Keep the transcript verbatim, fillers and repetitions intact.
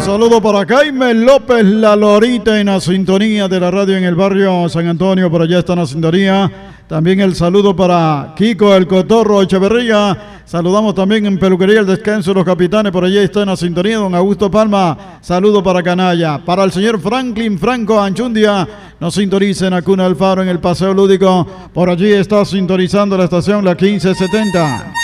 Saludo para Jaime López La Lorita en la sintonía de la radio en el barrio San Antonio, por allá está en la sintonía. También el saludo para Kiko el Cotorro Echeverría. Saludamos también en Peluquería El Descanso de los Capitanes, por allá está en la sintonía. Don Augusto Palma, saludo para Canalla. Para el señor Franklin Franco Anchundia, nos sintoniza en Acuna del Faro en el Paseo Lúdico. Por allí está sintonizando la estación La quince setenta.